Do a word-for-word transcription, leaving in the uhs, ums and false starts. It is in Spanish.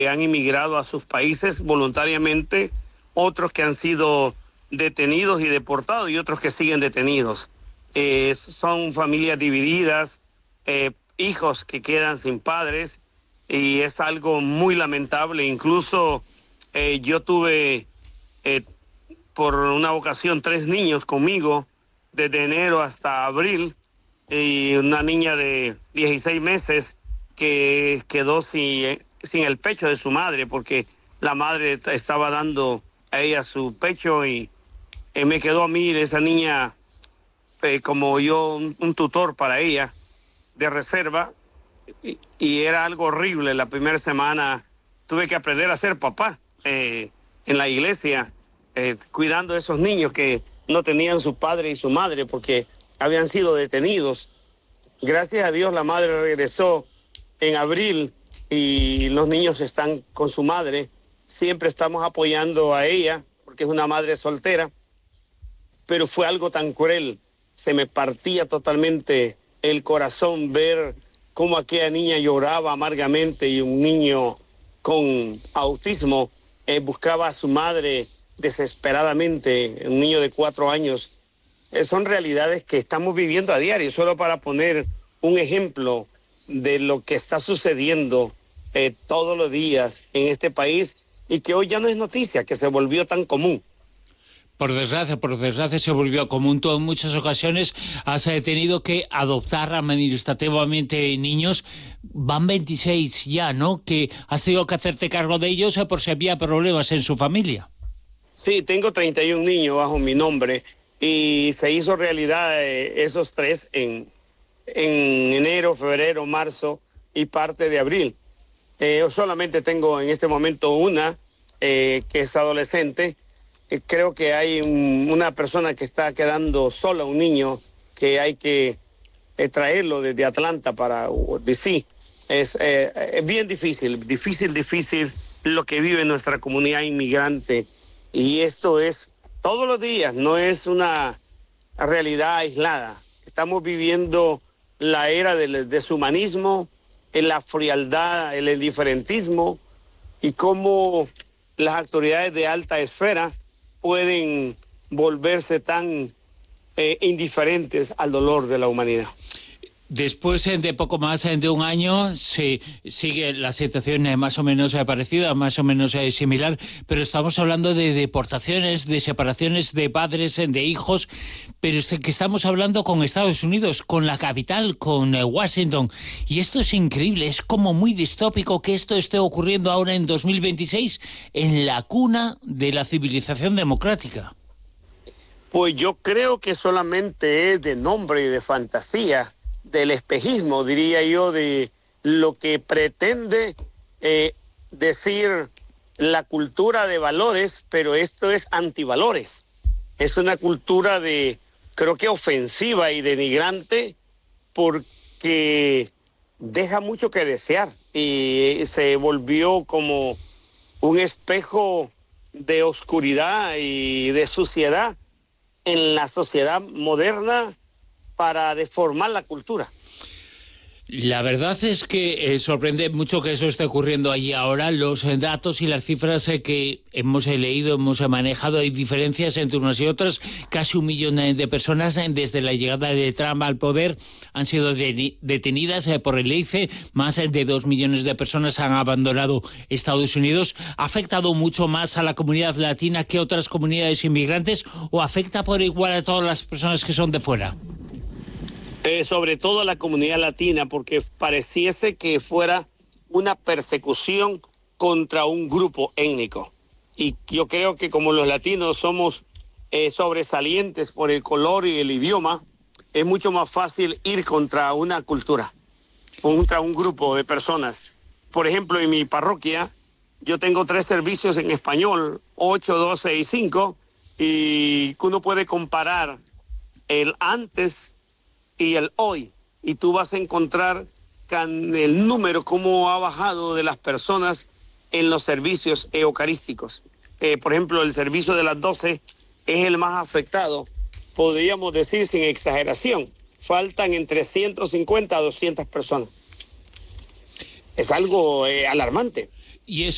han inmigrado a sus países voluntariamente, otros que han sido detenidos y deportados y otros que siguen detenidos. Eh, son familias divididas, eh, hijos que quedan sin padres, y es algo muy lamentable. Incluso eh, yo tuve eh, por una ocasión tres niños conmigo desde enero hasta abril, y una niña de dieciséis meses que quedó sin, sin el pecho de su madre porque la madre estaba dando a ella su pecho, y eh, me quedó a mí esa niña eh, como yo un, un tutor para ella de reserva, y, y era algo horrible. La primera semana tuve que aprender a ser papá eh, en la iglesia, eh, cuidando a esos niños que no tenían su padre y su madre porque habían sido detenidos. Gracias a Dios la madre regresó en abril y los niños están con su madre. Siempre estamos apoyando a ella porque es una madre soltera, pero fue algo tan cruel. Se me partía totalmente el corazón ver cómo aquella niña lloraba amargamente, y un niño con autismo eh, buscaba a su madre desesperadamente, un niño de cuatro años. Eh, son realidades que estamos viviendo a diario, solo para poner un ejemplo de lo que está sucediendo eh, todos los días en este país, y que hoy ya no es noticia, que se volvió tan común. Por desgracia, por desgracia se volvió común. Tú en muchas ocasiones has tenido que adoptar administrativamente niños. Van veintiséis ya, ¿no? Que has tenido que hacerte cargo de ellos por si había problemas en su familia. Sí, tengo treinta y un niños bajo mi nombre, y se hizo realidad eh, esos tres en, en enero, febrero, marzo y parte de abril. Eh, yo solamente tengo en este momento una eh, que es adolescente. Creo que hay un, una persona que está quedando sola, un niño que hay que eh, traerlo desde Atlanta para D C. Es, eh, es bien difícil, difícil, difícil lo que vive nuestra comunidad inmigrante. Y esto es todos los días, no es una realidad aislada. Estamos viviendo la era del deshumanismo, en la frialdad, el indiferentismo, y cómo las autoridades de alta esfera pueden volverse tan eh, indiferentes al dolor de la humanidad. Después de poco más de un año se sigue la situación más o menos parecida, más o menos similar, pero estamos hablando de deportaciones, de separaciones de padres, de hijos, pero es que estamos hablando con Estados Unidos, con la capital, con Washington, y esto es increíble, es como muy distópico que esto esté ocurriendo ahora en dos mil veintiséis, en la cuna de la civilización democrática. Pues yo creo que solamente es de nombre y de fantasía, del espejismo, diría yo, de lo que pretende eh, decir la cultura de valores, pero esto es antivalores. Es una cultura de, creo que ofensiva y denigrante, porque deja mucho que desear y se volvió como un espejo de oscuridad y de suciedad en la sociedad moderna para deformar la cultura. La verdad es que eh, sorprende mucho que eso esté ocurriendo allí ahora. Los eh, datos y las cifras eh, que hemos eh, leído, hemos eh, manejado, hay diferencias entre unas y otras. Casi un millón eh, de personas eh, desde la llegada de Trump al poder han sido de, detenidas eh, por el I C E. Más eh, de dos millones de personas han abandonado Estados Unidos. ¿Ha afectado mucho más a la comunidad latina que otras comunidades inmigrantes, o afecta por igual a todas las personas que son de fuera? Eh, sobre todo a la comunidad latina, porque pareciese que fuera una persecución contra un grupo étnico. Y yo creo que como los latinos somos eh, sobresalientes por el color y el idioma, es mucho más fácil ir contra una cultura, contra un grupo de personas. Por ejemplo, en mi parroquia, yo tengo tres servicios en español, ocho, doce y cinco, y uno puede comparar el antes y el hoy, y tú vas a encontrar el número, cómo ha bajado de las personas en los servicios eucarísticos. Eh, por ejemplo, el servicio de las doce es el más afectado, podríamos decir sin exageración, faltan entre ciento cincuenta a doscientas personas. Es algo eh, alarmante. Y eso